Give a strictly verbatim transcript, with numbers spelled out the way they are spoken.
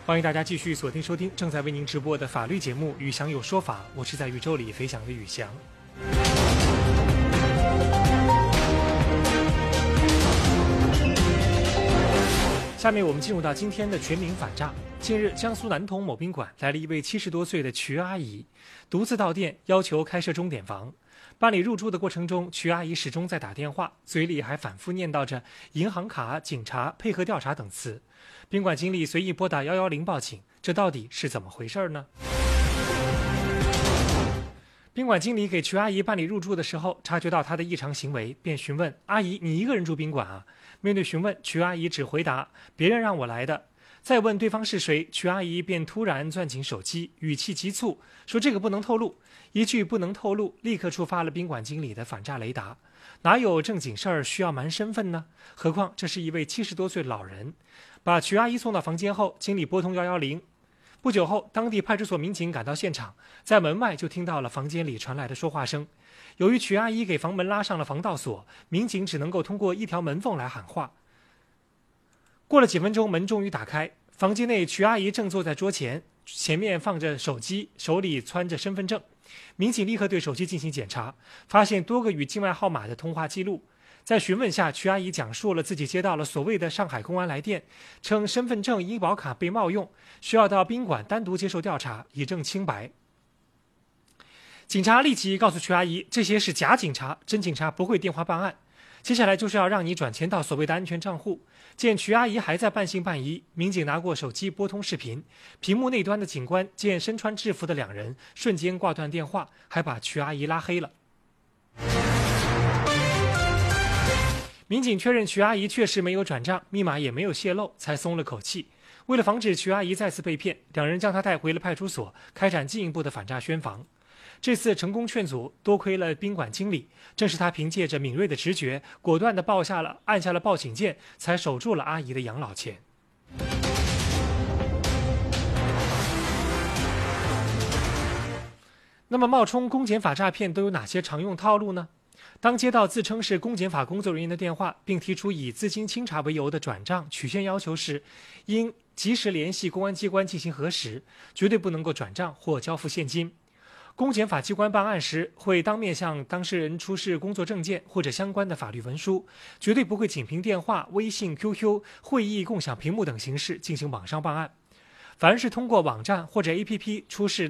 欢迎大家继续锁定收听正在为您直播的法律节目《宇翔有说法》，我是在宇宙里飞翔的宇翔。下面我们进入到今天的全民反诈。近日，江苏南通某宾馆来了一位七十多岁的瞿阿姨，独自到店要求开设钟点房。办理入住的过程中，瞿阿姨始终在打电话，嘴里还反复念叨着银行卡、警察、配合调查等词。宾馆经理随意拨打一一零报警，这到底是怎么回事呢？宾馆经理给瞿阿姨办理入住的时候，察觉到她的异常行为，便询问：“阿姨，你一个人住宾馆啊？”面对询问，瞿阿姨只回答：“别人让我来的。”再问对方是谁，瞿阿姨便突然攥紧手机，语气急促，说：“这个不能透露。”一句不能透露，立刻触发了宾馆经理的反诈雷达。哪有正经事儿需要瞒身份呢？何况这是一位七十多岁老人。把瞿阿姨送到房间后，经理拨通一一零。不久后，当地派出所民警赶到现场，在门外就听到了房间里传来的说话声。由于瞿阿姨给房门拉上了防盗锁，民警只能够通过一条门缝来喊话。过了几分钟，门终于打开，房间内瞿阿姨正坐在桌前，前面放着手机，手里攥着身份证。民警立刻对手机进行检查，发现多个与境外号码的通话记录。在询问下，瞿阿姨讲述了自己接到了所谓的上海公安来电，称身份证、医保卡被冒用，需要到宾馆单独接受调查，以证清白。警察立即告诉瞿阿姨，这些是假警察，真警察不会电话办案。接下来就是要让你转钱到所谓的安全账户。见瞿阿姨还在半信半疑，民警拿过手机拨通视频，屏幕那端的警官见身穿制服的两人，瞬间挂断电话，还把瞿阿姨拉黑了。民警确认瞿阿姨确实没有转账，密码也没有泄露，才松了口气。为了防止瞿阿姨再次被骗，两人将她带回了派出所，开展进一步的反诈宣防。这次成功劝阻，多亏了宾馆经理，正是他凭借着敏锐的直觉，果断地报下了按下了报警键，才守住了阿姨的养老钱。那么冒充公检法诈骗都有哪些常用套路呢？当接到自称是公检法工作人员的电话，并提出以资金清查为由的转账取现要求时，应及时联系公安机关进行核实，绝对不能够转账或交付现金。公检法机关办案时，会当面向当事人出示工作证件或者相关的法律文书，绝对不会仅凭电话、微信、Q Q、会议共享屏幕等形式进行网上办案。凡是通过网站或者 A P P 出示